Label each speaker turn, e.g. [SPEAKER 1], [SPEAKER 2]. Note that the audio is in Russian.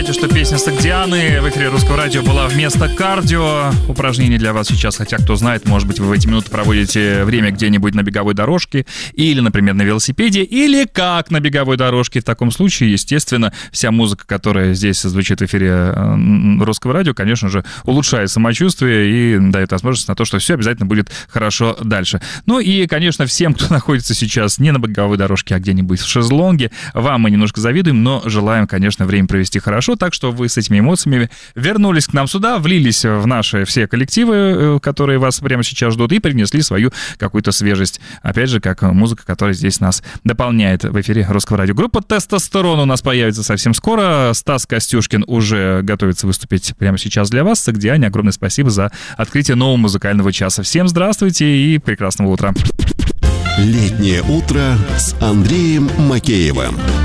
[SPEAKER 1] Помните, что песня Согдианы в эфире Русского радио была вместо кардио. Упражнение для вас сейчас, хотя кто знает, может быть, вы в эти минуты проводите время где-нибудь на беговой дорожке или, например, на велосипеде, или как на беговой дорожке. В таком случае, естественно, вся музыка, которая здесь звучит в эфире Русского радио, конечно же, улучшает самочувствие и дает возможность на то, что все обязательно будет хорошо дальше. Ну и, конечно, всем, кто находится сейчас не на беговой дорожке, а где-нибудь в шезлонге, вам мы немножко завидуем, но желаем, конечно, время провести хорошо, так что вы с этими эмоциями вернулись к нам сюда, влились в наши все коллективы, которые вас прямо сейчас ждут, и принесли свою какую-то свежесть. Опять же, как музыка, которая здесь нас дополняет в эфире Русского радио. Группа «Тестостерон» у нас появится совсем скоро. Стас Костюшкин уже готовится выступить прямо сейчас для вас. Согдиане, огромное спасибо за открытие нового музыкального часа. Всем здравствуйте и прекрасного утра.
[SPEAKER 2] Летнее утро с Андреем Макеевым.